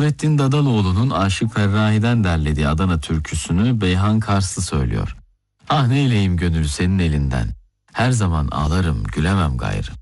Nurettin Dadaloğlu'nun Aşık Ferrahi'den derlediği Adana türküsünü Beyhan Karslı söylüyor. Ah neyleyim gönül senin elinden, her zaman ağlarım gülemem gayrı.